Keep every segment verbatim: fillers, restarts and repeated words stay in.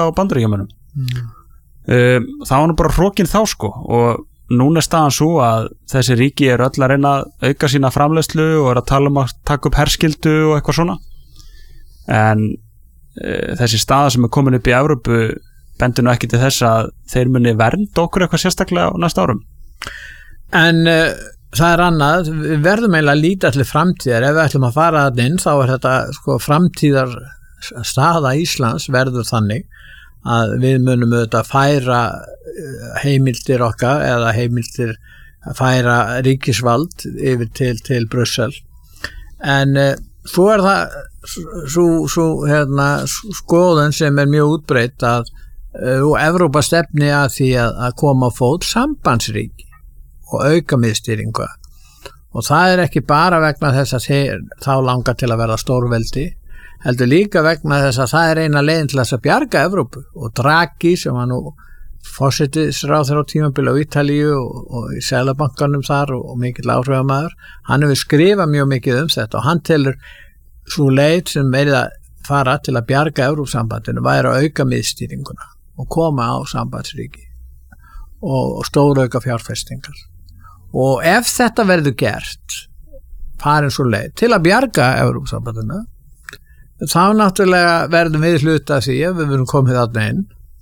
á Bandaríkjamönnum mm. um, það var nú bara hrokin þá sko og núna er staðan svo að þessi ríki er öll að reyna að auka sína framleiðslu og er að tala um að taka upp herskildu og eitthvað svona en e, þessi staða sem er komin upp í Evrópu bendir nú ekki til þess að þeir muni vernda okkur eitthvað sérstaklega á næsta árum. En uh, það er annað, við verðum eiginlega að líta til framtíðar, ef við ætlum að fara þarna inn þá er þetta sko framtíðar staða Íslands verður þannig að við munum auðvitað færa heimildir okkar eða heimildir að færa ríkisvald yfir til, til Brussel en uh, svo er það svo, svo hérna, skoðun sem er mjög útbreitt að uh, og Evrópa stefni að því að, að koma á fót sambandsríki og auka miðstýringu og það er ekki bara vegna þess að þeir þá langar til að verða stórveldi heldur líka vegna þess að það er eina leiðin til þess að bjarga Evrópu og Draghi sem var nú forsætisráðherra á tímabili á Ítalíu og, og í Seðlabankanum þar og, og mikill áhrifamaður, hann hefur skrifað mjög mikið um þetta og hann telur svo leið sem verið að fara til að bjarga Evrópusambandinu væri að auka miðstýringuna og koma á sambandsríki og, og stórauka fjárfestingar og ef þetta verður gert farin svo leið til að bjarga Evrópusambandinu þá náttúrulega verðum við hluta því að við verðum komið þarna inn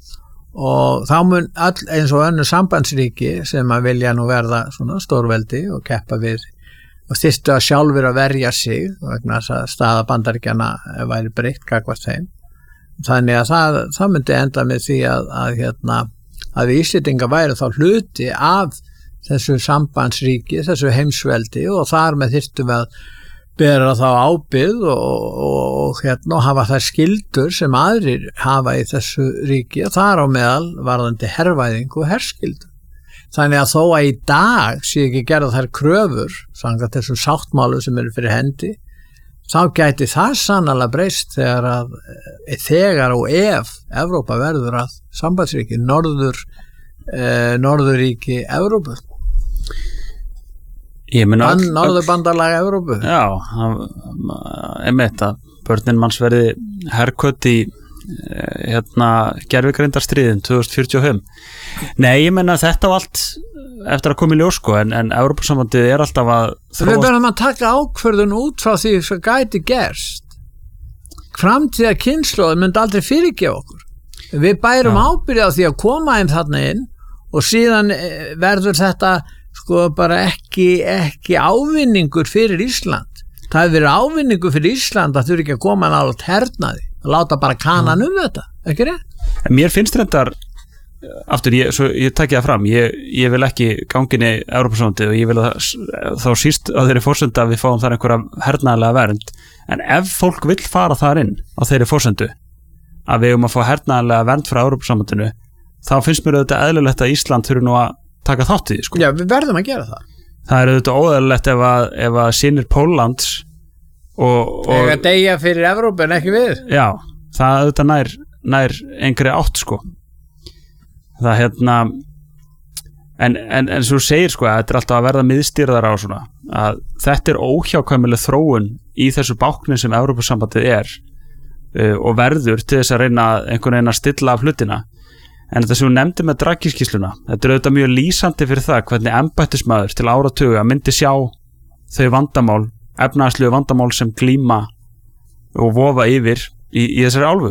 og þá mun all, eins og önnur sambandsríki sem að vilja nú verða svona stórveldi og keppa við og þyrftu að sjálfur að verja sig vegna þess að staða Bandaríkjanna væri breytt gagnvart þeim þannig að það, það myndi enda með því að, að, hérna, að við Íslendingar væri þá hluti af þessu sambandsríki, þessu heimsveldi og þar með þyrftum við að bera þá ábyrgð og, og, og hérna hafa þær skyldur sem aðrir hafa í þessu ríki og þar á meðal varðandi hervæðingu og herskyldu. Þannig að þó að í dag sé ekki gerða þær kröfur samkvæmt þessum sáttmálu sem eru fyrir hendi þá gæti það sannarlega breyst þegar að þegar og ef Evrópa verður að sambandsríki norður eh, norðurríki Evrópu Ég meina Bann, norðurbandalag Evrópu Já, einmitt að börnin manns verði herkött í hérna gervigreindarstríðin tvö þúsund fjörutíu og fimm Nei, ég meina þetta var allt eftir að koma í ljós sko, en, en Evrópusambandið er alltaf að þróast... Við verðum að taka ákvörðun út frá því sem gæti gerst framtíða kynslóð myndi aldrei fyrirgefa okkur við bærum Já. ábyrgð á því að koma einn þarna inn og síðan verður þetta sko bara ekki, ekki ávinningur fyrir Ísland það hefur verið ávinningur fyrir Ísland að þurfi ekki að koma nálægt hernaði að láta bara kanan um þetta, ekki rétt? En mér finnst reyndar aftur, ég, svo, ég takki það fram ég, ég vil ekki gangin í Evrópusambandið og ég vil að þá síst að þeirri forsenda að við fáum þar einhverja hernaðarlega vernd en ef fólk vill fara þar inn á þeirri forsendu að við um að fá hernaðarlega vernd frá Evrópusambandinu þá finnst mér auðvitað eðlilegt að Ísland þurfi nú að taka þátt í því sko. Já, við verðum að gera það Það er auðvitað óeðlilegt ef að, ef að sínir Póllands og, og Þegar deyja fyrir Evrópu en ekki við Já, það auðvitað nær, nær einhverju átt sko það hérna en, en, en svo segir sko að þetta er alltaf að verða miðstýrðara á svona að þetta er óhjákvæmileg þróun í þessu bákni sem Evrópusambandið er uh, og verður til þess að reyna einhvern veginn að stilla af hlutina en þetta sem hún nefndi með Draghi-skýrsluna þetta er auðvitað mjög lýsandi fyrir það hvernig embættismaður til áratuga myndi sjá þau vandamál, efnahagslegu vandamál sem glíma og vofa yfir í, í þessari álfu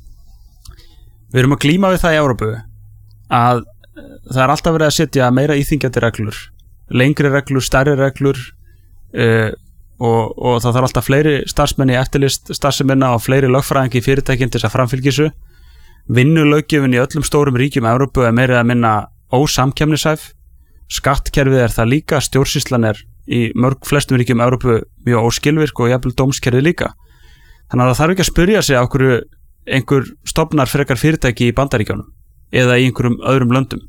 Við erum að glíma við það í Evrópu að það er alltaf verið að setja meira íþyngjandi reglur lengri reglur, stærri reglur uh, og, og það þarf alltaf fleiri starfsmenn í eftirlist starfseminna og fleiri lögfræðingi í fyrirtækin til þess að framfylgja þessu Vinnulöggjöfin í öllum stórum ríkjum Evrópu er meira að minna ósamkeppnishæf skattkerfið er það líka stjórnsýslan er í mörg flestum ríkjum Evrópu mjög óskilvirk og jafnvel dómskerfið líka þannig að það þarf ekki að spyrja sig á hverju einhver stofnar frekar fyrirtæki í Bandaríkjunum eða í einhverjum öðrum löndum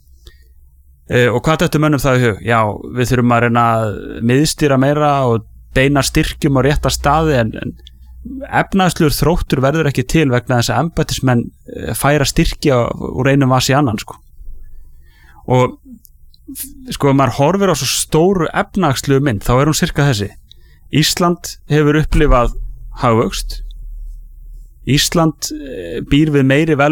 e, og hvað þetta mönnum það í hug? Já, við þurfum að reyna að miðstýra meira og beina styrkjum á rétta staði en, en efnaðsluður þróttur verður ekki til vegna þess að embættismenn færa styrkja úr einum vasi annan sko. Og sko ef maður horfir á svo stóru efnaðsluðu mynd þá er hún cirka þessi Ísland hefur upplifað hagvöxt Ísland býr við meiri vel